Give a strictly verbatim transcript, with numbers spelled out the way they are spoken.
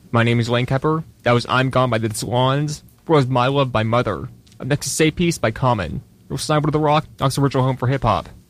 My name is Lane Kepper. That was I'm Gone by the Salons. That was My Love by Mother. Up next is Say Peace by Common. We'll sign with The Rock, Knox's original home for hip-hop.